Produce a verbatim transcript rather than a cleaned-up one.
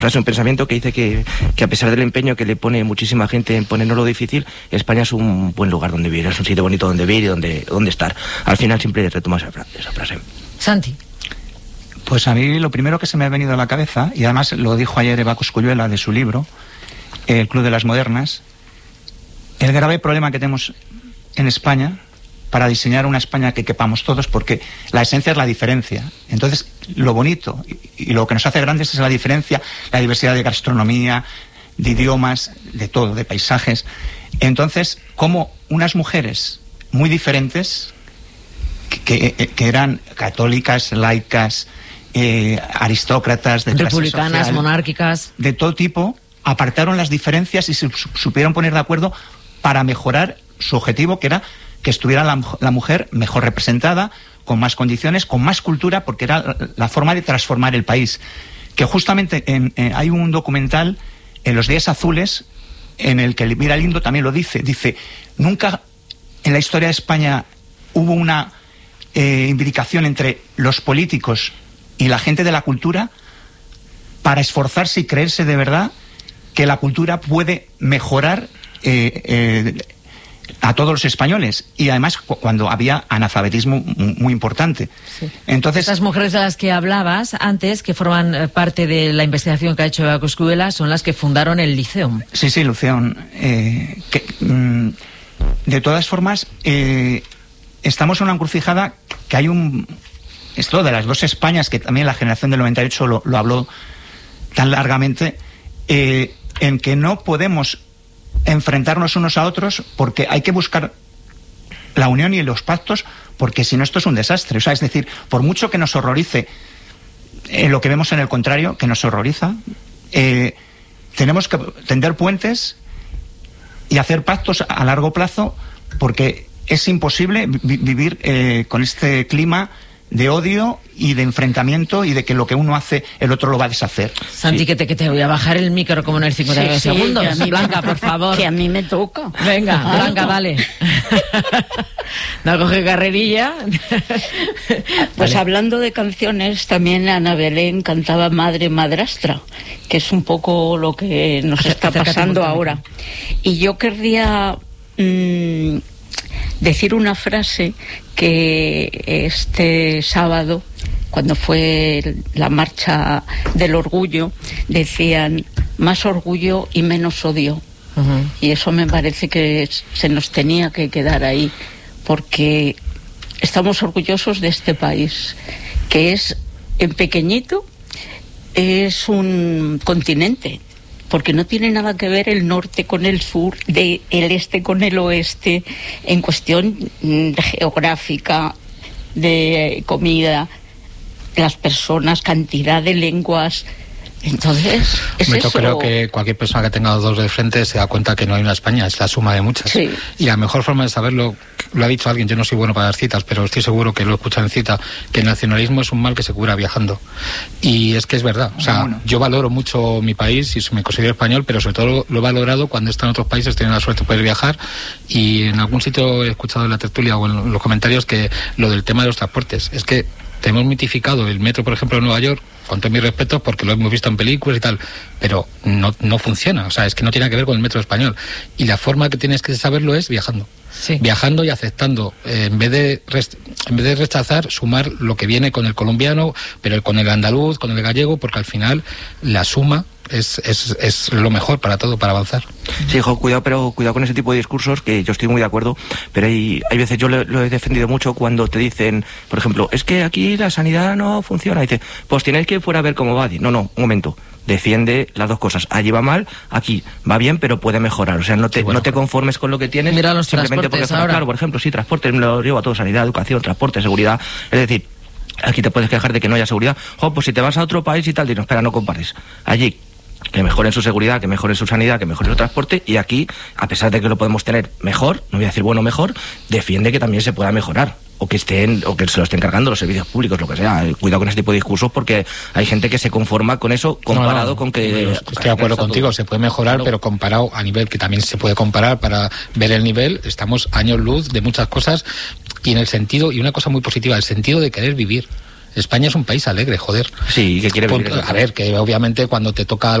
Es un pensamiento que dice que, que a pesar del empeño que le pone muchísima gente en ponernos lo difícil, España es un buen lugar donde vivir, es un sitio bonito donde vivir y donde, donde estar. Al final siempre retomo esa, esa frase. Santi. Pues a mí lo primero que se me ha venido a la cabeza, y además lo dijo ayer Eva Cosculluela de su libro, El Club de las Modernas, el grave problema que tenemos en España para diseñar una España que quepamos todos, porque la esencia es la diferencia. Entonces, lo bonito y, y lo que nos hace grandes es la diferencia, la diversidad de gastronomía, de idiomas, de todo, de paisajes. Entonces, como unas mujeres muy diferentes, que, que, que eran católicas, laicas, eh, aristócratas, de republicanas, clase social, monárquicas, de todo tipo, apartaron las diferencias y se supieron poner de acuerdo para mejorar su objetivo, que era que estuviera la, la mujer mejor representada, con más condiciones, con más cultura, porque era la, la forma de transformar el país. Que justamente en, en, hay un documental, en Los Días Azules, en el que Elvira Lindo también lo dice. Dice, nunca en la historia de España hubo una eh, imbricación entre los políticos y la gente de la cultura para esforzarse y creerse de verdad que la cultura puede mejorar eh, eh, a todos los españoles, y además cu cuando había analfabetismo muy importante. Sí. Entonces, estas mujeres de las que hablabas antes, que forman eh, parte de la investigación que ha hecho Eva Cosculluela, son las que fundaron el Liceum. Sí, sí, Liceum. Eh, que, mm, de todas formas, eh, estamos en una encrucijada que hay un... Esto de las dos Españas, que también la generación del noventa y ocho lo, lo habló tan largamente, eh, en que no podemos enfrentarnos unos a otros, porque hay que buscar la unión y los pactos, porque si no esto es un desastre. O sea, es decir, por mucho que nos horrorice eh, lo que vemos en el contrario, que nos horroriza, eh, tenemos que tender puentes y hacer pactos a largo plazo, porque es imposible vi vivir eh, con este clima de odio y de enfrentamiento, y de que lo que uno hace el otro lo va a deshacer. Santi, sí. que, te, que te voy a bajar el micro como en el cincuenta y nueve sí, sí, segundos. Blanca, por favor. Que a mí me toca. Venga, ah, Blanca, dale. No coge carrerilla. Pues vale. Hablando de canciones, también Ana Belén cantaba Madre Madrastra, que es un poco lo que nos está pasando ahora. Y yo querría mmm, decir una frase que este sábado, cuando fue la marcha del orgullo, decían más orgullo y menos odio. Uh-huh. Y eso me parece que se nos tenía que quedar ahí, porque estamos orgullosos de este país, que es en pequeñito, es un continente, porque no tiene nada que ver el norte con el sur, de el este con el oeste, en cuestión geográfica, de comida, las personas, cantidad de lenguas. Entonces, es Yo eso. creo que cualquier persona que tenga dos de frente se da cuenta que no hay una España, es la suma de muchas. Sí. Y la mejor forma de saberlo, lo ha dicho alguien, yo no soy bueno para dar citas, pero estoy seguro que lo he escuchado en cita, que el nacionalismo es un mal que se cura viajando. Y es que es verdad. O sea, bueno, yo valoro mucho mi país y me considero español, pero sobre todo lo, lo he valorado cuando he estado en otros países, teniendo la suerte de poder viajar, y en algún sitio he escuchado en la tertulia o en los comentarios que lo del tema de los transportes, es que tenemos mitificado el metro, por ejemplo, de Nueva York, con todos mis respetos, porque lo hemos visto en películas y tal, pero no, no funciona. O sea, es que no tiene que ver con el metro español. Y la forma que tienes que saberlo es viajando. Sí. Viajando y aceptando. Eh, en vez de rest- en vez de rechazar, sumar lo que viene con el colombiano, pero con el andaluz, con el gallego, porque al final la suma es, es, es lo mejor para todo, para avanzar. Sí, hijo, cuidado, pero cuidado con ese tipo de discursos, que yo estoy muy de acuerdo, pero hay, hay veces, yo lo, lo he defendido mucho cuando te dicen, por ejemplo, es que aquí la sanidad no funciona. Dice, pues tienes que ir fuera a ver cómo va. No, no, un momento. Defiende las dos cosas. Allí va mal, aquí va bien, pero puede mejorar. O sea, no te, sí, bueno, no te conformes con lo que tienes. Mira los simplemente porque fuera claro, por ejemplo, sí, transporte, me lo llevo a todo, sanidad, educación, transporte, seguridad. Es decir, aquí te puedes quejar de que no haya seguridad. Jo, pues si te vas a otro país y tal, dinos, espera, no compares. Allí, que mejoren su seguridad, que mejoren su sanidad, que mejoren su transporte, y aquí, a pesar de que lo podemos tener mejor, no voy a decir bueno mejor, defiende que también se pueda mejorar, o que estén, o que se lo estén cargando los servicios públicos, lo que sea. Cuidado con ese tipo de discursos, porque hay gente que se conforma con eso comparado no, no, con que... No, estoy de acuerdo contigo, todo. Se puede mejorar, claro, pero comparado a nivel que también se puede comparar para ver el nivel, estamos años luz de muchas cosas, y en el sentido, y una cosa muy positiva, el sentido de querer vivir. España es un país alegre, joder. Sí, que quiere vivir. A ver, que obviamente cuando te toca